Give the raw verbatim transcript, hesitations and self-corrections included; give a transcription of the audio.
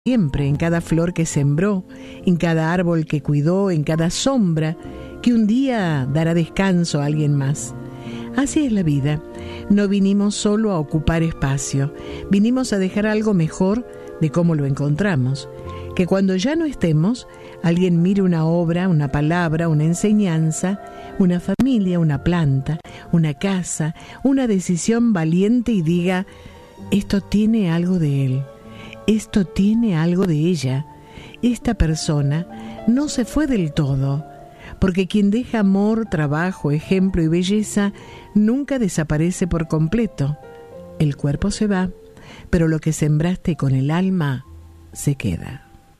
siempre, en cada flor que sembró, en cada árbol que cuidó, en cada sombra que un día dará descanso a alguien más. Así es la vida. No vinimos solo a ocupar espacio, vinimos a dejar algo mejor de cómo lo encontramos. Que cuando ya no estemos, alguien mire una obra, una palabra, una enseñanza, una familia, una planta, una casa, una decisión valiente y diga: esto tiene algo de él, esto tiene algo de ella. Esta persona no se fue del todo, porque quien deja amor, trabajo, ejemplo y belleza nunca desaparece por completo. El cuerpo se va, pero lo que sembraste con el alma se queda.